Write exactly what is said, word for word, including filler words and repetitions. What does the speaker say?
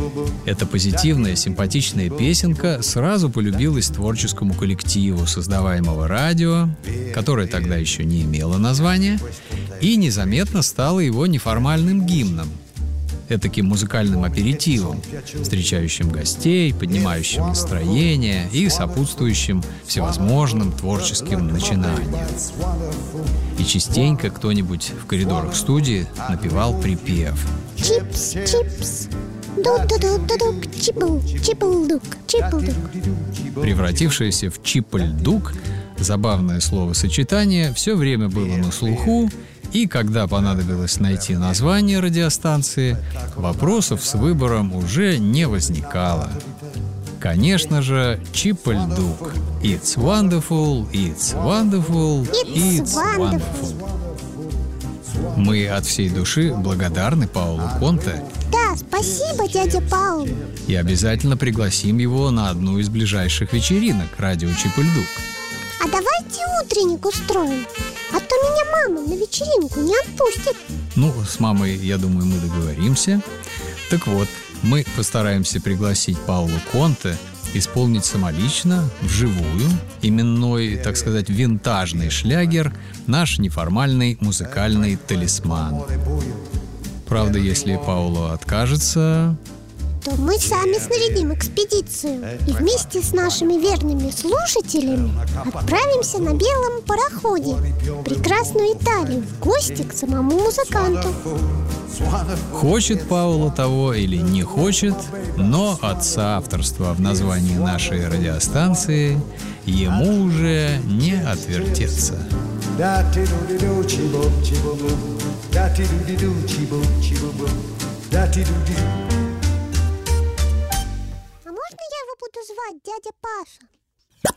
Эта позитивная, симпатичная песенка сразу полюбилась творческому коллективу создаваемого радио, которое тогда еще не имело названия, и незаметно стало его неформальным гимном, этаким музыкальным аперитивом, встречающим гостей, поднимающим настроение и сопутствующим всевозможным творческим начинаниям. И частенько кто-нибудь в коридорах студии напевал припев. Чипс, чипс, ду-ду-ду-ду-дук, чипл, чипл-дук, чипл-дук. Превратившееся в чипль-дук, забавное словосочетание все время было на слуху, и когда понадобилось найти название радиостанции, вопросов с выбором уже не возникало. Конечно же, чипль-дук. It's wonderful, it's wonderful, it's wonderful. Мы от всей души благодарны Паулу Конте. Да, спасибо, дядя Паул. И обязательно пригласим его на одну из ближайших вечеринок радио Чипль-дук. А давайте утренник устроим, а то меня мама на вечеринку не отпустит. Ну, с мамой, я думаю, мы договоримся. Так вот, мы постараемся пригласить Паулу Конте исполнить самолично, вживую, именной, так сказать, винтажный шлягер, наш неформальный музыкальный талисман. Правда, если Пауло откажется, то мы сами снарядим экспедицию и вместе с нашими верными слушателями отправимся на белом пароходе в прекрасную Италию в гости к самому музыканту. Хочет Пауло того или не хочет, но от соавторства в названии нашей радиостанции ему уже не отвертеться. А можно я его буду звать дядя Паша?